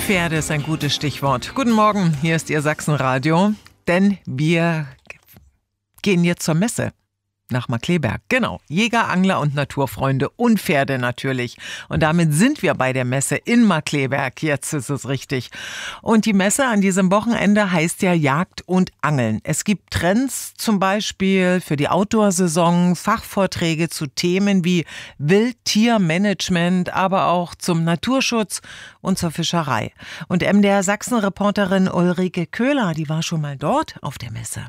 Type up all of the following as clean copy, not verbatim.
Pferde ist ein gutes Stichwort. Guten Morgen, hier ist Ihr Sachsenradio, denn wir gehen jetzt zur Messe nach Markkleeberg. Genau, Jäger, Angler und Naturfreunde und Pferde natürlich. Und damit sind wir bei der Messe in Markkleeberg. Jetzt ist es richtig. Und die Messe an diesem Wochenende heißt ja Jagd und Angeln. Es gibt Trends zum Beispiel für die Outdoor-Saison, Fachvorträge zu Themen wie Wildtiermanagement, aber auch zum Naturschutz und zur Fischerei. Und MDR Sachsen-Reporterin Ulrike Köhler, die war schon mal dort auf der Messe.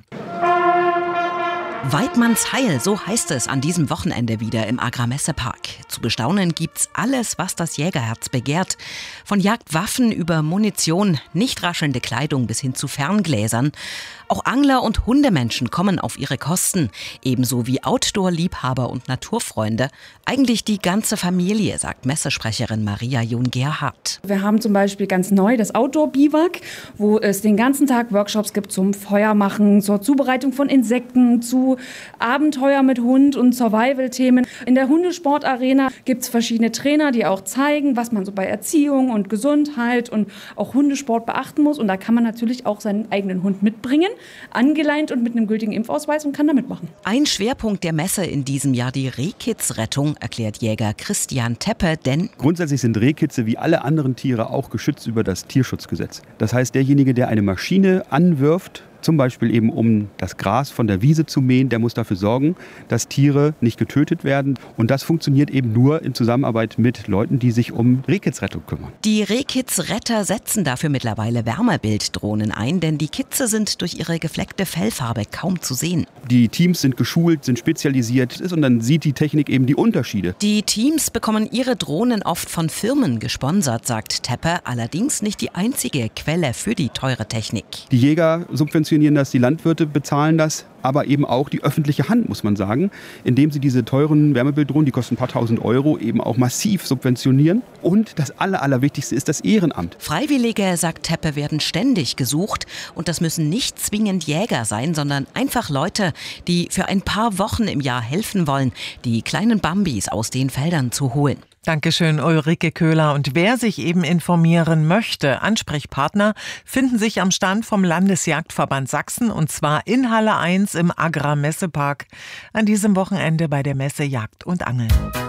Weidmannsheil, so heißt es an diesem Wochenende wieder im Agrarmessepark. Zu bestaunen gibt's alles, was das Jägerherz begehrt. Von Jagdwaffen über Munition, nicht raschelnde Kleidung bis hin zu Ferngläsern. Auch Angler und Hundemenschen kommen auf ihre Kosten. Ebenso wie Outdoor-Liebhaber und Naturfreunde. Eigentlich die ganze Familie, sagt Messesprecherin Maria Jun-Gerhardt. Wir haben zum Beispiel ganz neu das Outdoor-Biwak, wo es den ganzen Tag Workshops gibt zum Feuermachen, zur Zubereitung von Insekten, zu Abenteuer mit Hund und Survival-Themen. In der Hundesportarena gibt es verschiedene Trainer, die auch zeigen, was man so bei Erziehung und Gesundheit und auch Hundesport beachten muss. Und da kann man natürlich auch seinen eigenen Hund mitbringen, angeleint und mit einem gültigen Impfausweis, und kann da mitmachen. Ein Schwerpunkt der Messe in diesem Jahr die Rehkitzrettung, erklärt Jäger Christian Teppe, denn grundsätzlich sind Rehkitze wie alle anderen Tiere auch geschützt über das Tierschutzgesetz. Das heißt, derjenige, der eine Maschine anwirft, zum Beispiel eben um das Gras von der Wiese zu mähen, der muss dafür sorgen, dass Tiere nicht getötet werden. Und das funktioniert eben nur in Zusammenarbeit mit Leuten, die sich um Rehkitzrettung kümmern. Die Rehkitzretter setzen dafür mittlerweile Wärmebilddrohnen ein, denn die Kitze sind durch ihre gefleckte Fellfarbe kaum zu sehen. Die Teams sind geschult, sind spezialisiert und dann sieht die Technik eben die Unterschiede. Die Teams bekommen ihre Drohnen oft von Firmen gesponsert, sagt Teppe, allerdings nicht die einzige Quelle für die teure Technik. Die Jäger subventionieren das, die Landwirte bezahlen das, aber eben auch die öffentliche Hand, muss man sagen, indem sie diese teuren Wärmebilddrohnen, die kosten ein paar tausend Euro, eben auch massiv subventionieren. Und das Allerwichtigste ist das Ehrenamt. Freiwillige, sagt Teppe, werden ständig gesucht. Und das müssen nicht zwingend Jäger sein, sondern einfach Leute, die für ein paar Wochen im Jahr helfen wollen, die kleinen Bambis aus den Feldern zu holen. Dankeschön, Ulrike Köhler. Und wer sich eben informieren möchte, Ansprechpartner finden sich am Stand vom Landesjagdverband Sachsen, und zwar in Halle 1 im Agrarmessepark an diesem Wochenende bei der Messe Jagd und Angeln.